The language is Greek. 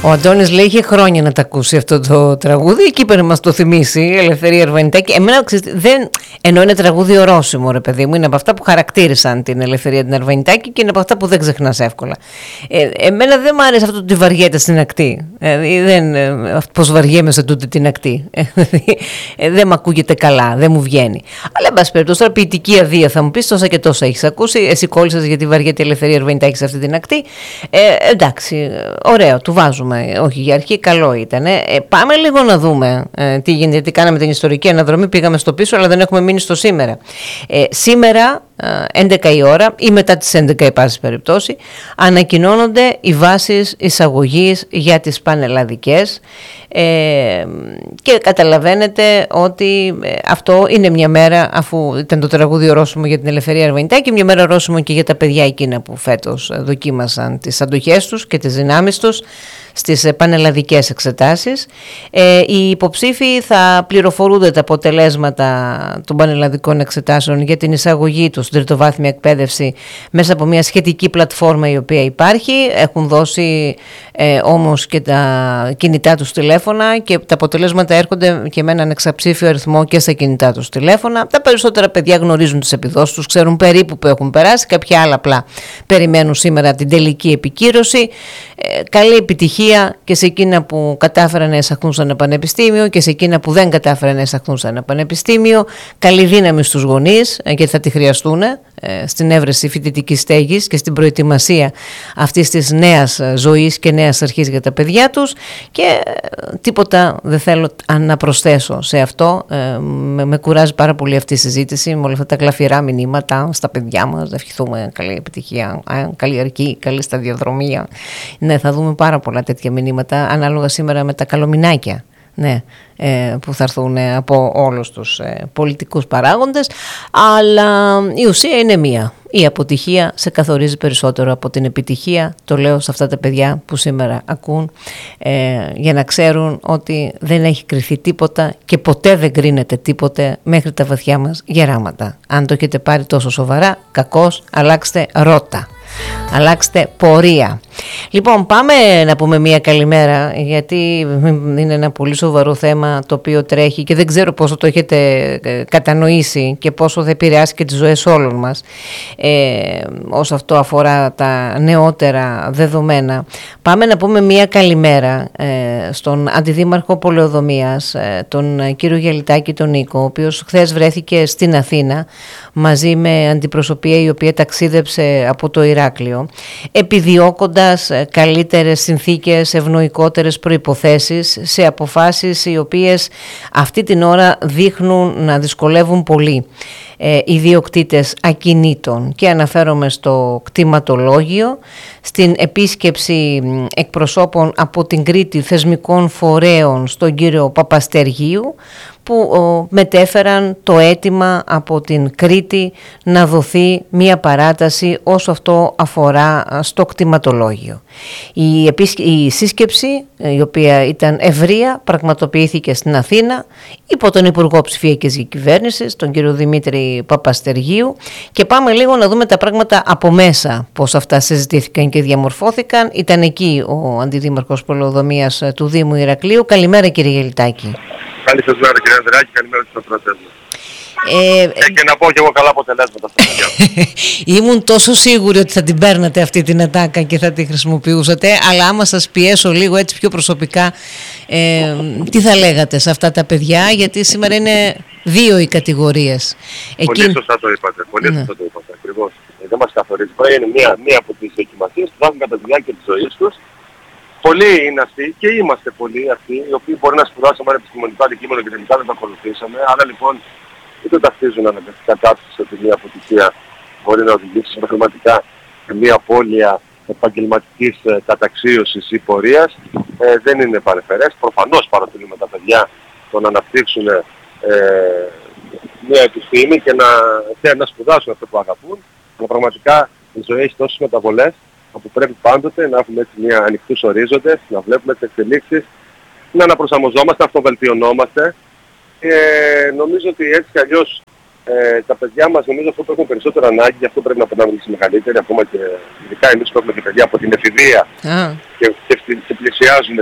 Ο Αντώνης λέει είχε χρόνια να τα ακούσει αυτό το τραγούδι. Εκεί πρέπει να μας το θυμίσει η Ελευθερία Ερβανιτάκη. Εμένα δεν εννοώ είναι τραγούδι ορόσημο, ρε παιδί μου. Είναι από αυτά που χαρακτήρισαν την Ελευθερία την Ερβανιτάκη και είναι από αυτά που δεν ξεχνάς εύκολα. Εμένα δεν μου άρεσε αυτό ότι βαριέται στην ακτή. Πώς βαριέμαι σε τούτη την ακτή. Δεν μου ακούγεται καλά, δεν μου βγαίνει. Αλλά εν πάση περιπτώσει, τώρα ποιητική αδεία θα μου πεις, τόσα και τόσα έχεις ακούσει. Εσύ κόλλησες γιατί βαριέται η Ελευθερία Ερβανιτάκη σε αυτή την ακτή. Εντάξει, ωραίο, του βάζουμε. Όχι, για αρχή καλό ήταν. Πάμε λίγο να δούμε τι γίνεται, γιατί κάναμε την ιστορική αναδρομή, πήγαμε στο πίσω, αλλά δεν έχουμε μείνει στο σήμερα. Σήμερα, 11 η ώρα ή μετά τις 11 η πάση περιπτώσει, ανακοινώνονται οι βάσεις εισαγωγής για τις πανελλαδικές και καταλαβαίνετε ότι αυτό είναι μια μέρα, αφού ήταν το τραγούδι ορόσημο για την Ελευθερία Ερβανιτάκη, μια μέρα ορόσημο και για τα παιδιά εκείνα που φέτος δοκίμασαν τις αντοχές τους και τις δυνάμεις τους στις πανελλαδικές εξετάσεις. Οι υποψήφοι θα πληροφορούνται τα αποτελέσματα των πανελλαδικών εξετάσεων για την εισαγωγή τους στην τριτοβάθμια εκπαίδευση μέσα από μια σχετική πλατφόρμα η οποία υπάρχει. Έχουν δώσει όμως και τα κινητά τους τηλέφωνα και τα αποτελέσματα έρχονται και με έναν εξαψήφιο αριθμό και στα κινητά τους τηλέφωνα. Τα περισσότερα παιδιά γνωρίζουν τις επιδόσεις τους, ξέρουν περίπου που έχουν περάσει, κάποια άλλα απλά περιμένουν σήμερα την τελική επικύρωση. Καλή επιτυχία και σε εκείνα που κατάφεραν να εισαχθούν σε ένα πανεπιστήμιο και σε εκείνα που δεν κατάφεραν να εισαχθούν σε ένα πανεπιστήμιο. Καλή δύναμη στους γονείς, γιατί θα τη χρειαστούν στην έβρεση φοιτητικής στέγης και στην προετοιμασία αυτής της νέας ζωής και νέας αρχής για τα παιδιά τους. Και τίποτα δεν θέλω να προσθέσω σε αυτό. Με κουράζει πάρα πολύ αυτή η συζήτηση με όλα αυτά τα γλαφυρά μηνύματα στα παιδιά μας. Να ευχηθούμε καλή επιτυχία, καλή αρκή, καλή σταδιοδρομία. Ναι, θα δούμε πάρα πολλά τέτοια μηνύματα ανάλογα σήμερα με τα καλομηνάκια. Ναι, που θα έρθουν από όλους τους πολιτικούς παράγοντες, αλλά η ουσία είναι μία. Η αποτυχία σε καθορίζει περισσότερο από την επιτυχία. Το λέω σε αυτά τα παιδιά που σήμερα ακούν, για να ξέρουν ότι δεν έχει κρυθεί τίποτα και ποτέ δεν κρίνεται τίποτε μέχρι τα βαθιά μας γεράματα. Αν το έχετε πάρει τόσο σοβαρά, κακώς, αλλάξτε ρότα. Αλλάξτε πορεία. Λοιπόν, πάμε να πούμε μια καλημέρα, γιατί είναι ένα πολύ σοβαρό θέμα το οποίο τρέχει και δεν ξέρω πόσο το έχετε κατανοήσει και πόσο θα επηρεάσει και τις ζωές όλων μας όσο αυτό αφορά τα νεότερα δεδομένα. Πάμε να πούμε μια καλημέρα στον Αντιδήμαρχο Πολεοδομίας, τον κύριο Γιαλιτάκη τον Νίκο, ο οποίος χθες βρέθηκε στην Αθήνα μαζί με αντιπροσωπεία η οποία ταξίδεψε από το Ηράκλειο, επιδιώκοντας καλύτερες συνθήκες, ευνοϊκότερες προϋποθέσεις σε αποφάσεις οι οποίες αυτή την ώρα δείχνουν να δυσκολεύουν πολύ ιδιοκτήτες ακινήτων, και αναφέρομαι στο κτηματολόγιο, στην επίσκεψη εκπροσώπων από την Κρήτη θεσμικών φορέων στον κύριο Παπαστεργίου, που μετέφεραν το αίτημα από την Κρήτη να δοθεί μία παράταση όσο αυτό αφορά στο κτηματολόγιο. Η σύσκεψη, η οποία ήταν ευρεία, πραγματοποιήθηκε στην Αθήνα υπό τον Υπουργό Ψηφιακής Διακυβέρνησης, τον κύριο Δημήτρη Παπαστεργίου, και πάμε λίγο να δούμε τα πράγματα από μέσα, πώς αυτά συζητήθηκαν και διαμορφώθηκαν. Ήταν εκεί ο Αντιδήμαρχος Πολεοδομίας του Δήμου Ηρακλείου. Καλημέρα, κύριε Γιαλιτάκη. Καλή σας μέρα, κύριε Ανδράκη, καλημέρα στους ακροατές μας. Και να πω και εγώ καλά αποτελέσματα στα παιδιά. Ήμουν τόσο σίγουρη ότι θα την παίρνατε αυτή την ατάκα και θα τη χρησιμοποιούσατε, αλλά άμα σας πιέσω λίγο έτσι πιο προσωπικά, τι θα λέγατε σε αυτά τα παιδιά, γιατί σήμερα είναι δύο οι κατηγορίες. Πολύ σωστά το είπατε, ακριβώς. Δεν μας καθορίζει, είναι μία από τις δοκιμασίες που θα έχουν κατά τη διάρκεια της ζωής τους. Πολλοί είναι αυτοί και είμαστε πολλοί αυτοί οι οποίοι μπορεί να σπουδάσουν ένα επιστημονικό αντικείμενο και τελικά δεν το ακολουθήσαμε. Άρα λοιπόν είτε ταυτίζουν αναγκαστικά κάποιους ότι μια αποτυχία μπορεί να οδηγήσει πραγματικά σε μια απώλεια επαγγελματικής καταξίωσης ή πορείας. Δεν είναι παρεμφερές. Προφανώς παρατηρούμε τα παιδιά το να αναπτύξουν μια επιστήμη και να σπουδάσουν αυτό που αγαπούν. Αλλά πραγματικά η ζωή έχει τόσες μεταβολές, όπου πρέπει πάντοτε να έχουμε έτσι μια ανοιχτούς ορίζοντες, να βλέπουμε τις εξελίξεις, να αναπροσαρμοζόμαστε, να αυτοβελτιωνόμαστε. Νομίζω ότι έτσι κι αλλιώς τα παιδιά μας, νομίζω αυτό που έχουν περισσότερο ανάγκη, γι' αυτό πρέπει να περνάμε σε μεγαλύτερη, ακόμα και ειδικά εμείς που έχουμε και παιδιά από την εφηβεία και πλησιάζουν